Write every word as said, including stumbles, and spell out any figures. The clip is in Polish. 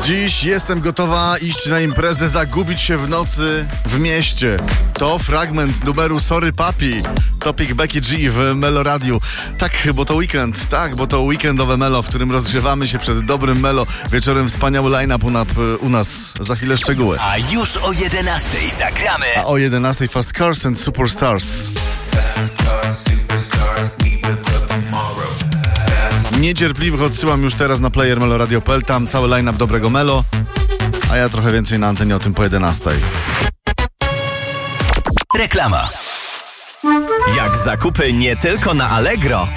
Dziś jestem gotowa iść na imprezę, zagubić się w nocy w mieście. To fragment numeru Sorry Papi, Topic Becky G w Melo Radiu. Tak, bo to weekend, tak, bo to weekendowe Melo, w którym rozgrzewamy się przed dobrym Melo. Wieczorem wspaniały line-up u, u nas. Za chwilę szczegóły. A już o jedenastej zagramy. A o jedenastej Fast Cars and Superstars. Niecierpliwych odsyłam już teraz na player meloradio kropka p l. Tam cały line-up dobrego Melo. A ja trochę więcej na antenie o tym po jedenastej. Reklama. Jak zakupy nie tylko na Allegro,